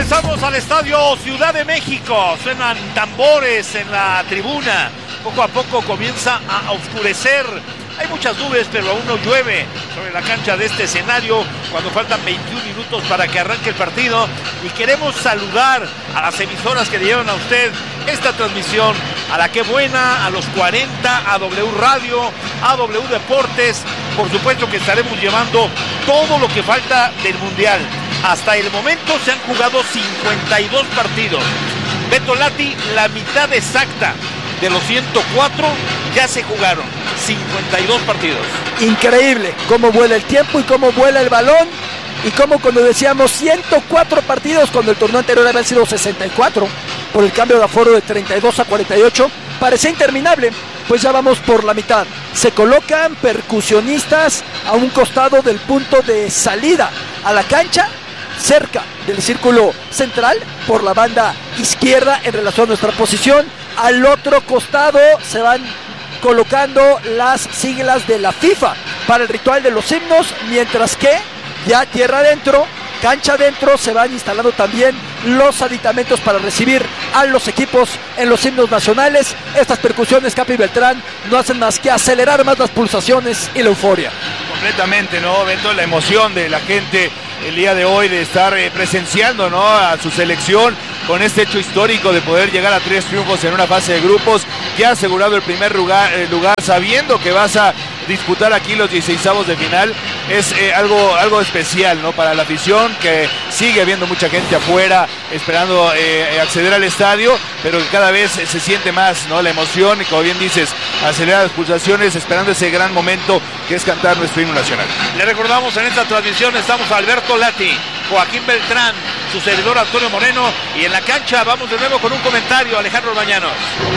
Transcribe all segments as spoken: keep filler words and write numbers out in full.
Regresamos al estadio Ciudad de México. Suenan tambores en la tribuna. Poco a poco comienza a oscurecer. Hay muchas nubes, pero aún no llueve sobre la cancha de este escenario cuando faltan veintiún minutos para que arranque el partido. Y queremos saludar a las emisoras que le llevan a usted esta transmisión. A La Que Buena, a Los cuarenta, a W Radio, a W Deportes. Por supuesto que estaremos llevando todo lo que falta del Mundial. Hasta el momento se han jugado cincuenta y dos partidos. Beto Lati, la mitad exacta de los ciento cuatro ya se jugaron. cincuenta y dos partidos. Increíble cómo vuela el tiempo y cómo vuela el balón. Y como cuando decíamos ciento cuatro partidos, cuando el torneo anterior habían sido sesenta y cuatro, por el cambio de aforo de treinta y dos a cuarenta y ocho, parecía interminable. Pues ya vamos por la mitad. Se colocan percusionistas a un costado del punto de salida a la cancha, cerca del círculo central, por la banda izquierda en relación a nuestra posición. Al otro costado se van colocando las siglas de la FIFA para el ritual de los himnos, mientras que ya tierra adentro, cancha adentro, se van instalando también los aditamentos para recibir a los equipos en los himnos nacionales. Estas percusiones, Capi Beltrán, no hacen más que acelerar más las pulsaciones y la euforia. Completamente, ¿no, Beto? La emoción de la gente el día de hoy de estar eh, presenciando, ¿no?, a su selección con este hecho histórico de poder llegar a tres triunfos en una fase de grupos, que ha asegurado el primer lugar, eh, lugar sabiendo que vas a disputar aquí los dieciseisavos de final. Es eh, algo, algo especial, ¿no?, para la afición, que sigue habiendo mucha gente afuera esperando eh, acceder al estadio, pero que cada vez se siente más, ¿no?, la emoción, y como bien dices, acelerar las pulsaciones, esperando ese gran momento que es cantar nuestro himno nacional. Le recordamos, en esta transmisión estamos a Alberto Lati, Joaquín Beltrán, su servidor Antonio Moreno, y en la cancha vamos de nuevo con un comentario, Alejandro Bañanos.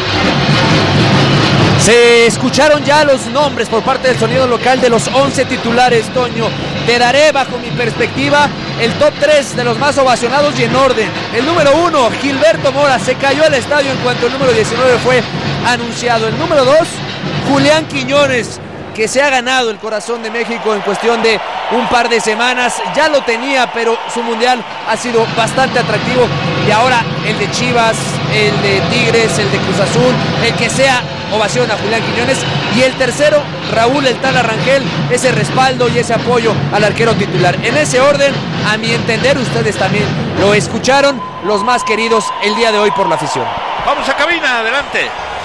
Se escucharon ya los nombres por parte del sonido local de los once titulares, Toño. Te daré, bajo mi perspectiva, el top tres de los más ovacionados y en orden. El número uno, Gilberto Mora, se cayó al estadio en cuanto el número diecinueve fue anunciado. El número dos, Julián Quiñones, que se ha ganado el corazón de México en cuestión de un par de semanas. Ya lo tenía, pero su mundial ha sido bastante atractivo. Y ahora el de Chivas, el de Tigres, el de Cruz Azul, el que sea, ovación a Julián Quiñones. Y el tercero, Raúl El Tala Rangel, ese respaldo y ese apoyo al arquero titular. En ese orden, a mi entender, ustedes también lo escucharon, los más queridos el día de hoy por la afición. Vamos a cabina, adelante.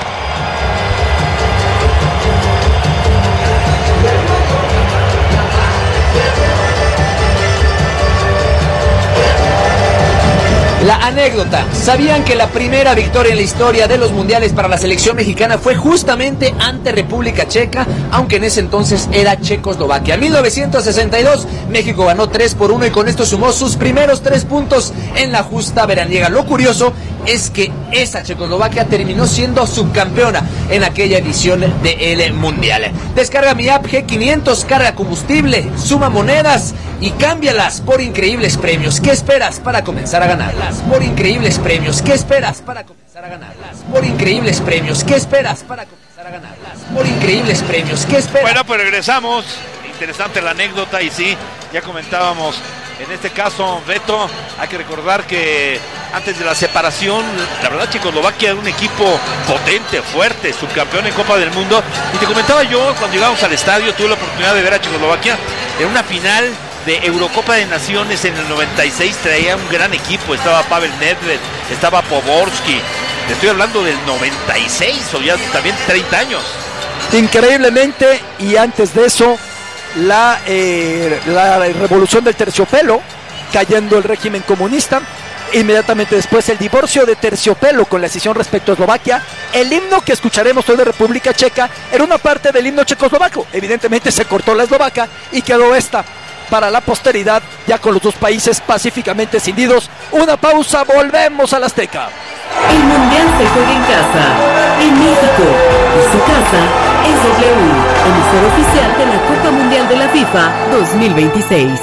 La anécdota. ¿Sabían que la primera victoria en la historia de los mundiales para la selección mexicana fue justamente ante República Checa, aunque en ese entonces era Checoslovaquia? En mil novecientos sesenta y dos, México ganó tres por uno y con esto sumó sus primeros tres puntos en la justa veraniega. Lo curioso es que esa Checoslovaquia terminó siendo subcampeona en aquella edición del Mundial. Descarga mi app G quinientos, carga combustible, suma monedas y cámbialas por increíbles premios. ¿Qué esperas para comenzar a ganarlas? Por increíbles premios. ¿Qué esperas para comenzar a ganarlas? Por increíbles premios. ¿Qué esperas para comenzar a ganarlas? Por increíbles premios. ¿Qué esperas? Bueno, pues regresamos. Interesante la anécdota y sí, ya comentábamos. En este caso, Beto, hay que recordar que antes de la separación, la verdad, Checoslovaquia era un equipo potente, fuerte, subcampeón en Copa del Mundo. Y te comentaba yo, cuando llegamos al estadio, tuve la oportunidad de ver a Checoslovaquia en una final de Eurocopa de Naciones en el noventa y seis. Traía un gran equipo, estaba Pavel Nedved, estaba Poborski. Te estoy hablando del noventa y seis, o ya también treinta años. Increíblemente, y antes de eso, la, eh, la revolución del terciopelo, cayendo el régimen comunista. Inmediatamente después el divorcio de terciopelo con la decisión respecto a Eslovaquia. El himno que escucharemos hoy de República Checa era una parte del himno checoslovaco. Evidentemente se cortó la eslovaca y quedó esta para la posteridad, ya con los dos países pacíficamente cindidos. Una pausa, volvemos al Azteca. El Mundial se juega en casa, en México, y su casa es W, emisor oficial de la Copa Mundial de la FIFA dos mil veintiséis.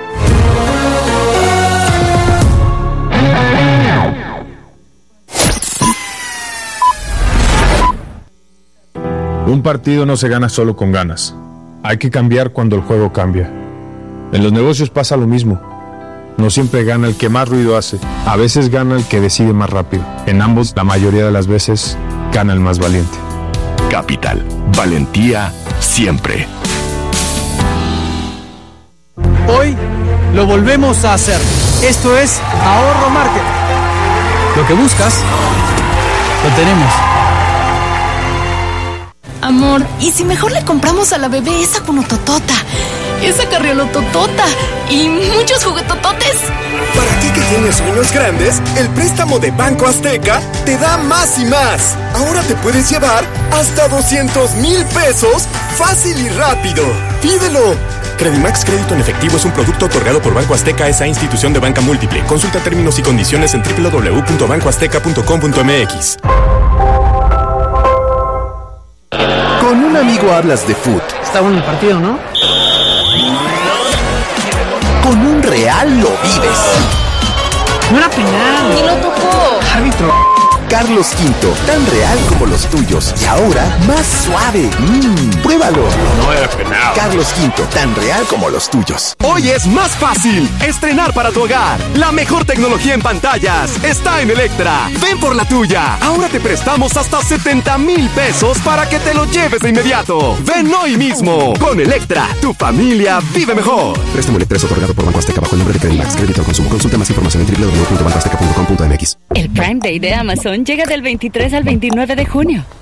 Un partido no se gana solo con ganas. Hay que cambiar cuando el juego cambia. En los negocios pasa lo mismo. No siempre gana el que más ruido hace. A veces gana el que decide más rápido. En ambos, la mayoría de las veces, gana el más valiente. Capital. Valentía siempre. Hoy lo volvemos a hacer. Esto es Ahorro Market. Lo que buscas, lo tenemos. Amor, ¿y si mejor le compramos a la bebé esa cunototota, esa carriolototota y muchos juguetototes? Para ti que tienes sueños grandes, el préstamo de Banco Azteca te da más y más. Ahora te puedes llevar hasta doscientos mil pesos fácil y rápido. ¡Pídelo! Credimax Crédito en Efectivo es un producto otorgado por Banco Azteca, esa institución de banca múltiple. Consulta términos y condiciones en doble u doble u doble u punto banco azteca punto com punto m x. Con un amigo hablas de fútbol. Está bueno el partido, ¿no? Con un real lo vives. No era penal. Y lo tocó. Árbitro. Carlos Quinto, tan real como los tuyos y ahora más suave. Mmm, pruébalo. No era penal. Carlos Quinto, tan real como los tuyos. Hoy es más fácil estrenar para tu hogar. La mejor tecnología en pantallas está en Electra. Ven por la tuya. Ahora te prestamos hasta setenta mil pesos para que te lo lleves de inmediato. Ven hoy mismo. Con Electra, tu familia vive mejor. Préstamo Electra es otorgado por Banco Azteca bajo el nombre de Credimax Crédito al Consumo. Consulta más información en doble u doble u doble u punto banco azteca punto com punto m x. El Prime Day de Amazon llega del veintitrés al veintinueve de junio.